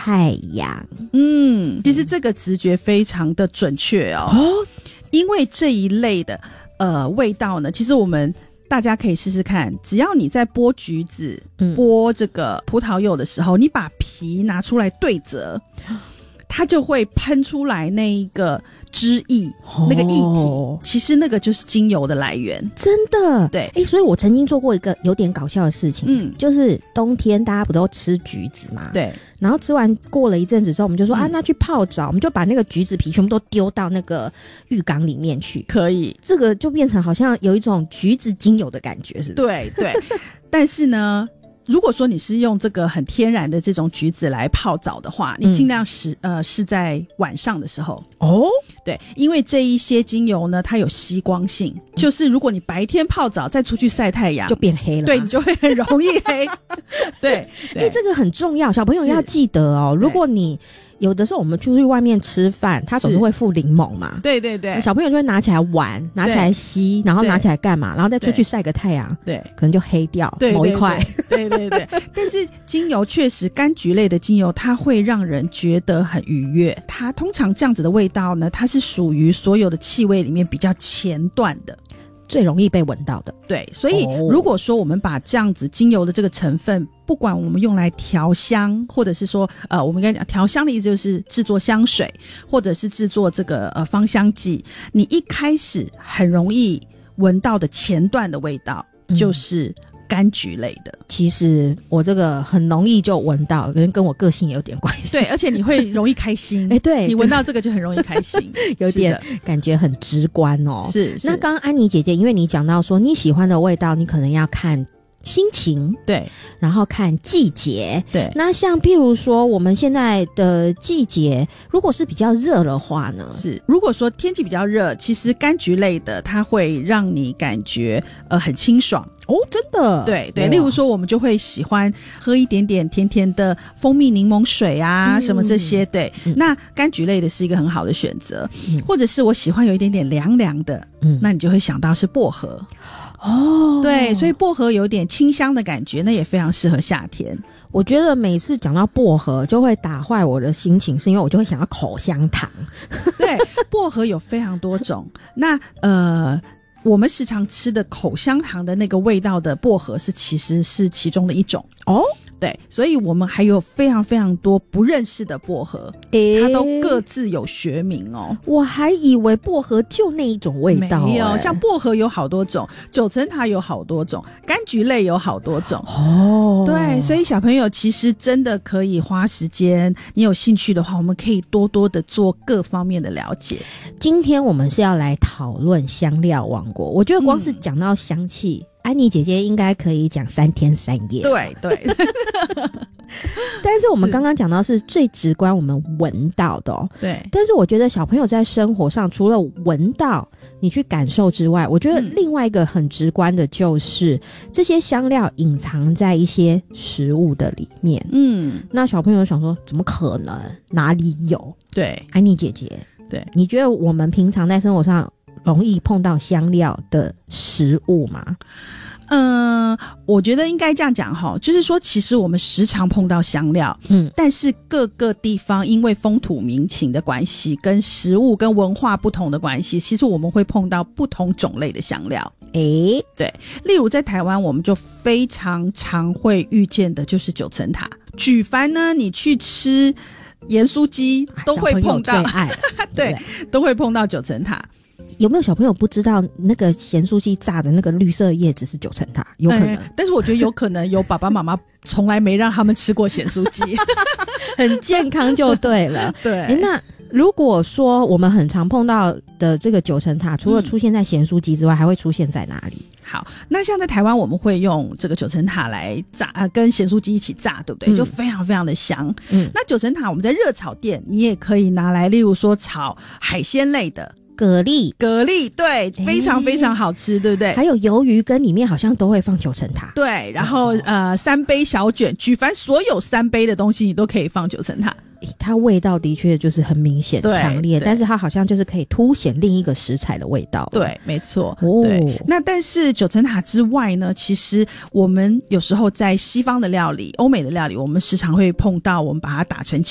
太阳。 其实这个直觉非常的准确哦，因为这一类的味道呢，其实我们大家可以试试看，只要你在剥橘子、剥这个葡萄柚的时候，你把皮拿出来对折，它就会喷出来那一个汁液，那个液体，其实那个就是精油的来源。 真的？ 对。 所以我曾经做过一个有点搞笑的事情，就是冬天大家不都吃橘子嘛？对。然后吃完过了一阵子之后，我们就说那去泡澡，我们就把那个橘子皮全部都丢到那个浴缸里面去。可以。这个就变成好像有一种橘子精油的感觉，是不是？对对。但是呢，如果说你是用这个很天然的这种橘子来泡澡的话，你尽量是在晚上的时候哦。对，因为这一些精油呢，它有吸光性，就是如果你白天泡澡再出去晒太阳，就变黑了。对，你就会很容易黑。对，这个很重要，小朋友要记得哦。如果你有的时候我们出去外面吃饭，他总是会附柠檬嘛，对对对，小朋友就会拿起来玩，拿起来吸，然后拿起来干嘛，然后再出去晒个太阳，对，可能就黑掉某一块。对对对。但是精油确实，柑橘类的精油它会让人觉得很愉悦，它通常这样子的味道呢，它是属于所有的气味里面比较前段的，最容易被闻到的。对，所以如果说我们把这样子精油的这个成分，不管我们用来调香，或者是说我们刚才讲调香的意思就是制作香水，或者是制作这个芳香剂，你一开始很容易闻到的前段的味道就是柑橘类的。其实我这个很容易就闻到，跟我个性也有点关系。对，而且你会容易开心。对，你闻到这个就很容易开心。有点感觉很直观哦。是。那刚刚安妮姐姐，因为你讲到说你喜欢的味道，你可能要看心情，对，然后看季节，对。那像譬如说我们现在的季节，如果是比较热的话呢，是如果说天气比较热，其实柑橘类的它会让你感觉很清爽。哦，真的？对对，例如说我们就会喜欢喝一点点甜甜的蜂蜜柠檬水啊，什么这些。对，那柑橘类的是一个很好的选择。或者是我喜欢有一点点凉凉的，那你就会想到是薄荷。哦，对，所以薄荷有点清香的感觉，那也非常适合夏天。我觉得每次讲到薄荷就会打坏我的心情，是因为我就会想到口香糖。对，薄荷有非常多种。那我们时常吃的口香糖的那个味道的薄荷其实是其中的一种哦。对，所以我们还有非常非常多不认识的薄荷，它都各自有学名哦。我还以为薄荷就那一种味道。没有，像薄荷有好多种，九层塔有好多种，柑橘类有好多种哦。对，所以小朋友其实真的可以花时间，你有兴趣的话，我们可以多多的做各方面的了解。今天我们是要来讨论香料王国，我觉得光是讲到香气，安妮姐姐应该可以讲3天3夜。对对。但是我们刚刚讲到是最直观我们闻到的哦。对。但是我觉得小朋友在生活上除了闻到你去感受之外，我觉得另外一个很直观的就是这些香料隐藏在一些食物的里面。那小朋友想说怎么可能，哪里有？对，安妮姐姐，对，你觉得我们平常在生活上容易碰到香料的食物吗？我觉得应该这样讲哈，就是说其实我们时常碰到香料，但是各个地方因为风土民情的关系，跟食物跟文化不同的关系，其实我们会碰到不同种类的香料。对，例如在台湾我们就非常常会遇见的就是九层塔。举凡呢你去吃盐酥鸡都会碰到，最爱对，都会碰到九层塔。有没有小朋友不知道那个咸酥鸡炸的那个绿色叶子是九层塔？有可能，但是我觉得有可能有爸爸妈妈从来没让他们吃过咸酥鸡，很健康就对了。对，那如果说我们很常碰到的这个九层塔，除了出现在咸酥鸡之外，还会出现在哪里？好，那像在台湾我们会用这个九层塔来炸，跟咸酥鸡一起炸，对不对？就非常非常的香。那九层塔我们在热炒店你也可以拿来，例如说炒海鲜类的。蛤蜊，对，非常非常好吃，对不对？还有鱿鱼羹里面好像都会放九层塔。对，然后3杯小卷，举凡所有3杯的东西你都可以放九层塔。它味道的确就是很明显强烈，但是它好像就是可以凸显另一个食材的味道。对，没错。对，那但是九层塔之外呢，其实我们有时候在西方的料理、欧美的料理，我们时常会碰到，我们把它打成